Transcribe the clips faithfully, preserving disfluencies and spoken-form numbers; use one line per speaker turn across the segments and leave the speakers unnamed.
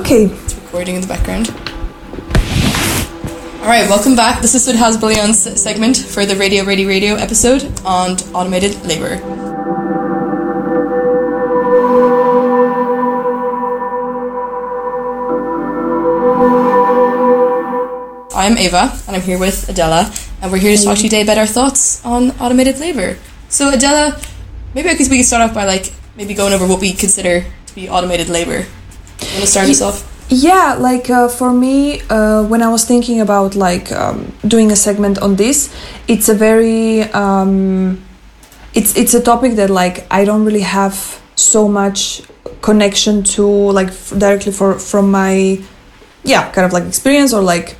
Okay.
It's recording in the background. Alright, welcome back. This is Sudhaz Bulyan's segment for the Radio Radio Radio episode on automated labour. I'm Ava, and I'm here with Adela, and we're here to talk to you today about our thoughts on automated labour. So Adela, maybe I could, we could start off by like maybe going over what we consider to be automated labour. You want to start us off?
Yeah, like uh, for me, uh, when I was thinking about like um, doing a segment on this, it's a very um, it's it's a topic that like I don't really have so much connection to like f- directly for from my yeah kind of like experience or like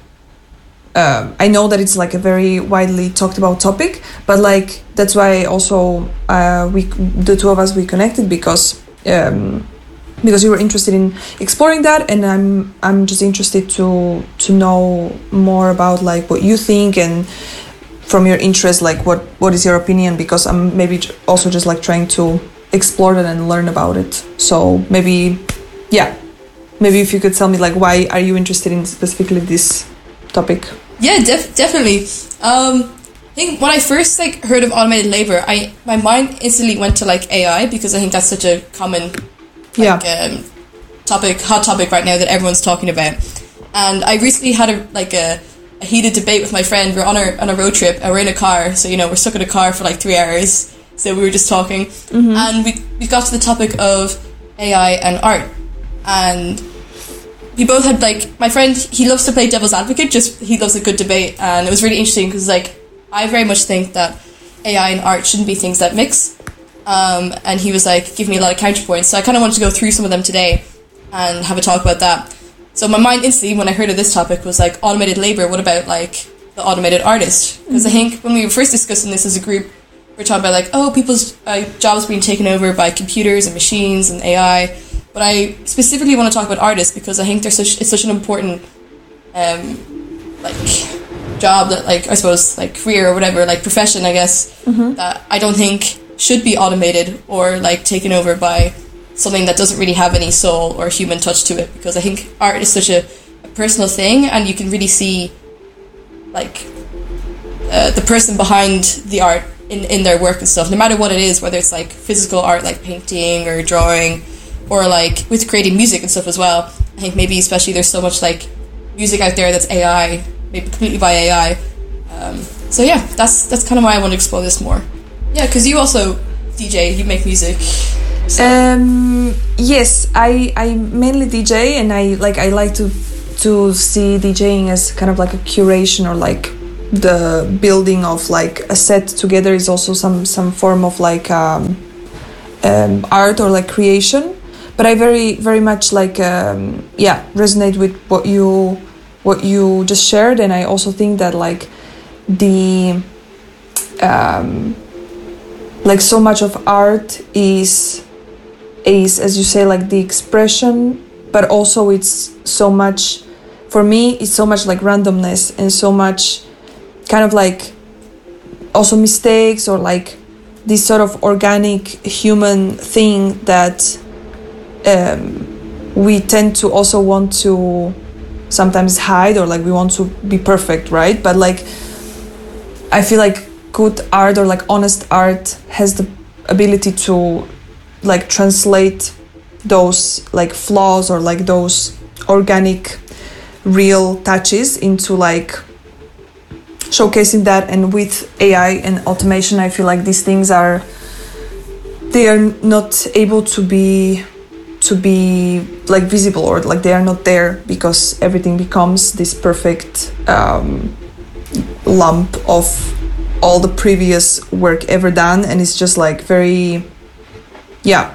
uh, I know that it's like a very widely talked about topic, but like that's why also uh, we the two of us we connected because. Um, because you were interested in exploring that, and I'm I'm just interested to to know more about like what you think, and from your interest, like what what is your opinion, because I'm maybe also just like trying to explore that and learn about it. So maybe yeah maybe if you could tell me like why are you interested in specifically this topic?
Yeah, def- definitely. um I think when I first like heard of automated labor, I my mind instantly went to like A I, because I think that's such a common Like,
yeah.
um, topic, hot topic right now that everyone's talking about. And I recently had a like a, a heated debate with my friend. We're on our on a road trip and we're in a car, so you know we're stuck in a car for like three hours. So we were just talking,
Mm-hmm.
and we we got to the topic of A I and art, and we both had like my friend. He loves to play devil's advocate. Just he loves a good debate, and it was really interesting because like I very much think that A I and art shouldn't be things that mix. Um, and he was like, give me a lot of counterpoints. So I kind of wanted to go through some of them today and have a talk about that. So my mind instantly, when I heard of this topic, was like, automated labour, what about like the automated artist? Because mm-hmm. I think when we were first discussing this as a group, we were talking about like, oh, people's uh, jobs being taken over by computers and machines and A I. But I specifically want to talk about artists because I think they're such it's such an important um, like job that like, I suppose, like career or whatever, like profession, I guess, mm-hmm. that I don't think should be automated or like taken over by something that doesn't really have any soul or human touch to it, because I think art is such a, a personal thing, and you can really see like uh, the person behind the art in, in their work and stuff, no matter what it is, whether it's like physical art like painting or drawing, or like with creating music and stuff as well. I think maybe especially there's so much like music out there that's A I, maybe completely by A I. Um, so yeah, that's that's kind of why I want to explore this more. Yeah, because you also D J, you make music. So.
Um, yes, I I mainly D J, and I like I like to to see DJing as kind of like a curation, or like the building of like a set together is also some some form of like um, um, art or like creation. But I very very much like um, yeah resonate with what you what you just shared, and I also think that like the um, like so much of art is is as you say like the expression, but also it's so much, for me it's so much like randomness and so much kind of like also mistakes, or like this sort of organic human thing that um, we tend to also want to sometimes hide, or like we want to be perfect, right? But like I feel like good art, or like honest art, has the ability to like translate those like flaws or like those organic real touches into like showcasing that. And with A I and automation, I feel like these things are they are not able to be to be like visible, or like they are not there, because everything becomes this perfect um, lump of all the previous work ever done, and it's just like very yeah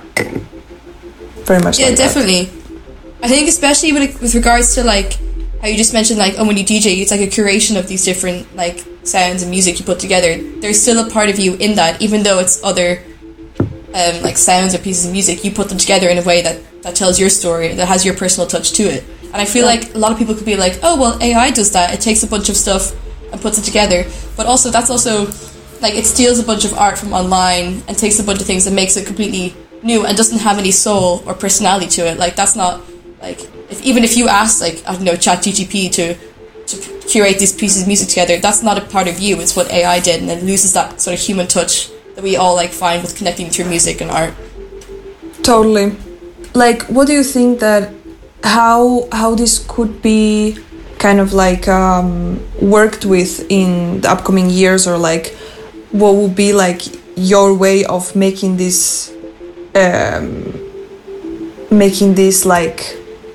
very much
yeah
like
definitely that. I think especially with, with regards to like how you just mentioned like, oh, when you D J it's like a curation of these different like sounds and music you put together. There's still a part of you in that, even though it's other um, like sounds or pieces of music, you put them together in a way that, that tells your story, that has your personal touch to it. And I feel yeah. like a lot of people could be like, oh well, A I does that, it takes a bunch of stuff and puts it together, but also that's also like it steals a bunch of art from online and takes a bunch of things and makes it completely new and doesn't have any soul or personality to it. Like that's not like if, even if you ask, like, I don't know, ChatGPT to to curate these pieces of music together, that's not a part of you. It's what A I did, and it loses that sort of human touch that we all like find with connecting through music and art.
Totally. Like, what do you think that how how this could be kind of like um, worked with in the upcoming years, or like what would be like your way of making this um, making this like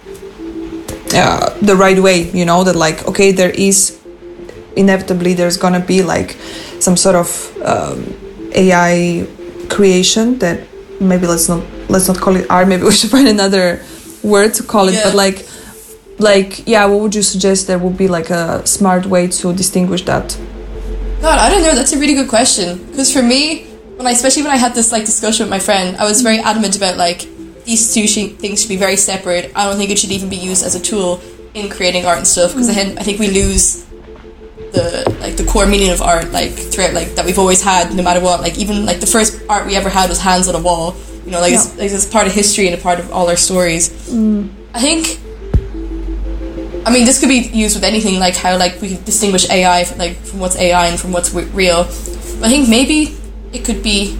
uh, the right way, you know, that like, okay, there is inevitably there's gonna be like some sort of um, A I creation that maybe let's not let's not call it art, maybe we should find another word to call it, yeah. But like like yeah, what would you suggest that would be like a smart way to distinguish that?
God, I don't know, that's a really good question, because for me, when I especially when I had this like discussion with my friend, I was very adamant about like these two sh- things should be very separate. I don't think it should even be used as a tool in creating art and stuff, because mm. I, I think we lose the like the core meaning of art, like throughout, like that we've always had, no matter what. Like even like the first art we ever had was hands on a wall. You know, like, yeah. it's, like it's part of history and a part of all our stories.
Mm.
I think. I mean, this could be used with anything, like how like we can distinguish A I from, like from what's A I and from what's w- real. But I think maybe it could be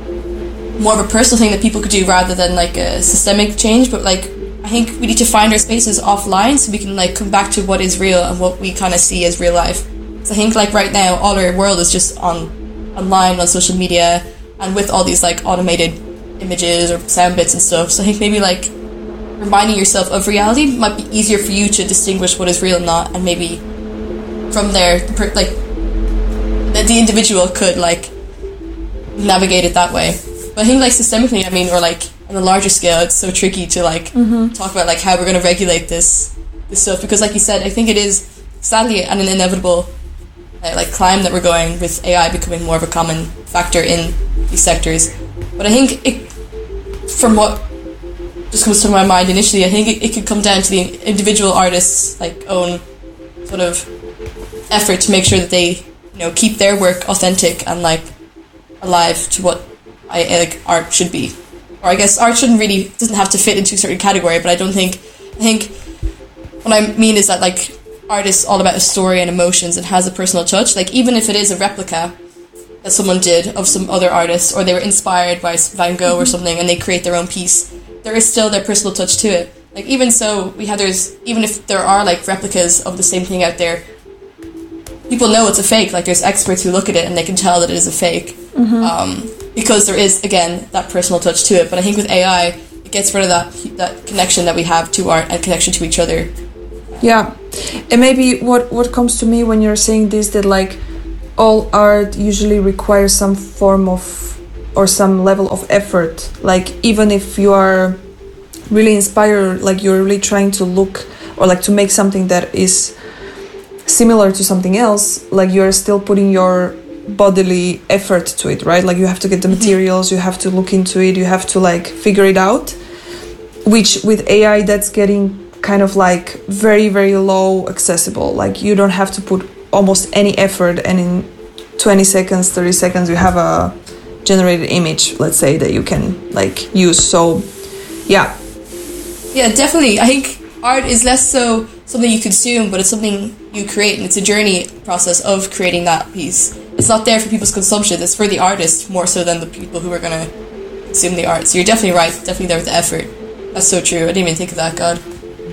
more of a personal thing that people could do rather than like a systemic change. But like, I think we need to find our spaces offline so we can like come back to what is real and what we kind of see as real life. So I think like right now, all our world is just on online, on social media, and with all these like automated images or sound bits and stuff. So I think maybe like reminding yourself of reality might be easier for you to distinguish what is real and not, and maybe from there, like the, the individual could like navigate it that way. But I think like systemically, I mean, or like on a larger scale, it's so tricky to like
mm-hmm.
talk about like how we're going to regulate this this stuff, because like you said, I think it is sadly an inevitable uh, like climb that we're going with A I becoming more of a common factor in these sectors. But I think it, from what just comes to my mind initially, I think it, it could come down to the individual artist's like own sort of effort to make sure that they, you know, keep their work authentic and like alive to what I like art should be. Or I guess art shouldn't really doesn't have to fit into a certain category, but I don't think I think what I mean is that like art is all about a story and emotions and has a personal touch. Like even if it is a replica that someone did of some other artist, or they were inspired by Van Gogh or something and they create their own piece, there is still their personal touch to it. Like even so, we have there's even if there are like replicas of the same thing out there, people know it's a fake. Like there's experts who look at it and they can tell that it is a fake,
mm-hmm.
um, because there is again that personal touch to it. But I think with A I, it gets rid of that that connection that we have to art and connection to each other.
Yeah, and maybe what what comes to me when you're saying this, that like all art usually requires some form of or some level of effort. Like even if you are really inspired, like you're really trying to look or like to make something that is similar to something else, like you're still putting your bodily effort to it, right? Like you have to get the materials, you have to look into it, you have to like figure it out, which with A I that's getting kind of like very very low accessible. Like you don't have to put almost any effort, and in twenty seconds, thirty seconds you have a generated image, let's say, that you can like use. So yeah
yeah definitely. I think art is less so something you consume, but it's something you create, and it's a journey process of creating that piece. It's not there for people's consumption, it's for the artist more so than the people who are going to consume the art. So you're definitely right, definitely there with the effort. That's so true. I didn't even think of that. God.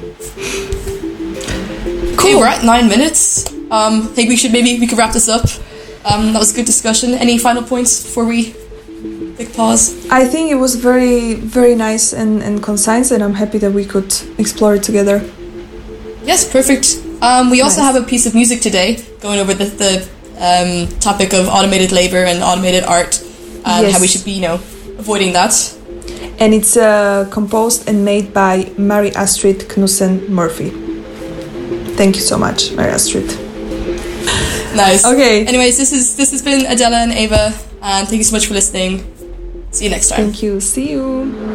Cool. Okay, we're at nine minutes. um I think we should maybe we could wrap this up. Um that was a good discussion. Any final points before we click pause?
I think it was very very nice and, and concise, and I'm happy that we could explore it together.
Yes, perfect. Um we also
nice.
have a piece of music today going over the, the um topic of automated labor and automated art, and yes. how we should be, you know, avoiding that.
And it's uh, composed and made by Mary Astrid Knudsen Murphy. Thank you so much, Mary Astrid.
Nice.
Okay.
Anyways, this is this has been Adela and Ava, and thank you so much for listening. See you next time.
Thank you. See you.